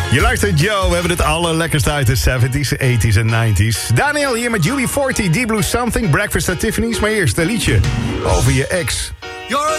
Je luistert Joe, we hebben het allerlekkerste uit de 70s, 80s en 90s. Daniel hier met Julie 40, Deep Blue Something, Breakfast at Tiffany's. Maar eerst een liedje over je ex.